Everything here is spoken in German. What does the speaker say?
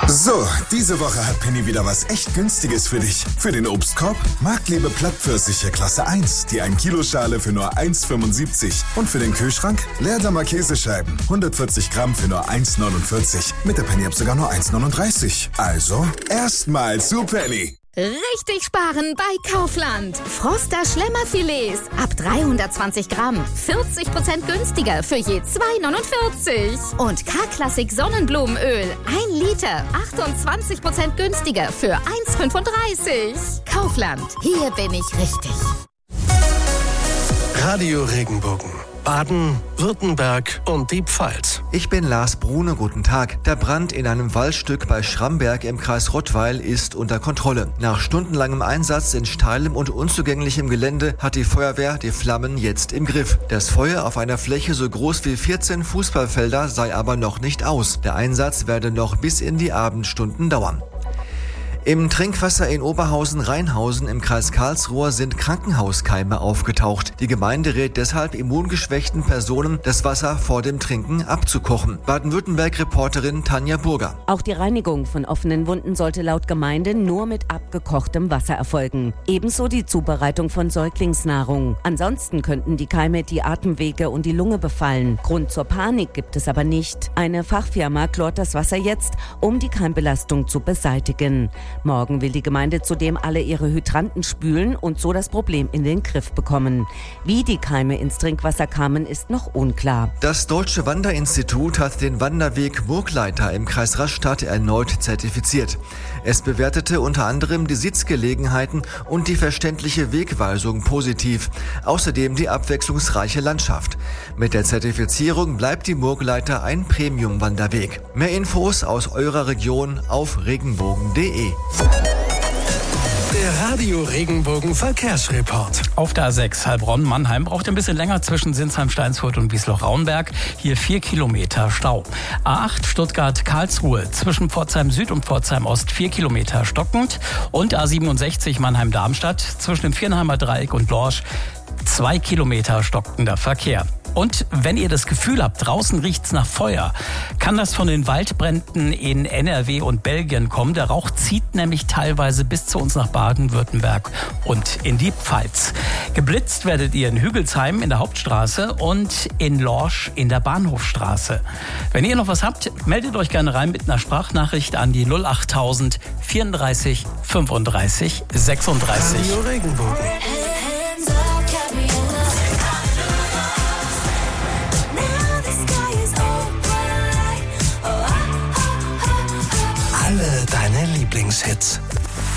So, diese Woche hat Penny wieder was echt Günstiges für dich. Für den Obstkorb Marktlebe Plattpfirsiche Klasse 1, die 1 Kilo Schale für nur 1,75. Und für den Kühlschrank Leerdammer Käsescheiben, 140 Gramm für nur 1,49. Mit der Penny-App sogar nur 1,39. Also, erstmal zu Penny. Richtig sparen bei Kaufland. Froster Schlemmerfilets ab 320 Gramm. 40% günstiger für je 2,49. Und K-Klassik Sonnenblumenöl. 1 Liter. 28% günstiger für 1,35. Kaufland. Hier bin ich richtig. Radio Regenbogen. Baden, Württemberg und die Pfalz. Ich bin Lars Brune, guten Tag. Der Brand in einem Waldstück bei Schramberg im Kreis Rottweil ist unter Kontrolle. Nach stundenlangem Einsatz in steilem und unzugänglichem Gelände hat die Feuerwehr die Flammen jetzt im Griff. Das Feuer auf einer Fläche so groß wie 14 Fußballfelder sei aber noch nicht aus. Der Einsatz werde noch bis in die Abendstunden dauern. Im Trinkwasser in Oberhausen-Rheinhausen im Kreis Karlsruhe sind Krankenhauskeime aufgetaucht. Die Gemeinde rät deshalb immungeschwächten Personen, das Wasser vor dem Trinken abzukochen. Baden-Württemberg-Reporterin Tanja Burger. Auch die Reinigung von offenen Wunden sollte laut Gemeinde nur mit abgekochtem Wasser erfolgen. Ebenso die Zubereitung von Säuglingsnahrung. Ansonsten könnten die Keime die Atemwege und die Lunge befallen. Grund zur Panik gibt es aber nicht. Eine Fachfirma chlort das Wasser jetzt, um die Keimbelastung zu beseitigen. Morgen will die Gemeinde zudem alle ihre Hydranten spülen und so das Problem in den Griff bekommen. Wie die Keime ins Trinkwasser kamen, ist noch unklar. Das Deutsche Wanderinstitut hat den Wanderweg Burgleiter im Kreis Rastatt erneut zertifiziert. Es bewertete unter anderem die Sitzgelegenheiten und die verständliche Wegweisung positiv. Außerdem die abwechslungsreiche Landschaft. Mit der Zertifizierung bleibt die Burgleiter ein Premium-Wanderweg. Mehr Infos aus eurer Region auf regenbogen.de. Der Radio Regenbogen Verkehrsreport. Auf der A6 Heilbronn-Mannheim braucht ein bisschen länger zwischen Sinsheim-Steinsfurt und Wiesloch-Raunberg. Hier 4 Kilometer Stau. A8 Stuttgart-Karlsruhe zwischen Pforzheim Süd und Pforzheim Ost 4 Kilometer stockend. Und A67 Mannheim-Darmstadt zwischen dem Viernheimer Dreieck und Lorsch 2 Kilometer stockender Verkehr. Und wenn ihr das Gefühl habt, draußen riecht's nach Feuer, kann das von den Waldbränden in NRW und Belgien kommen. Der Rauch zieht nämlich teilweise bis zu uns nach Baden-Württemberg und in die Pfalz. Geblitzt werdet ihr in Hügelsheim in der Hauptstraße und in Lorsch in der Bahnhofstraße. Wenn ihr noch was habt, meldet euch gerne rein mit einer Sprachnachricht an die 08000 34 35 36. Radio Regenbogen. Alle deine Lieblingshits.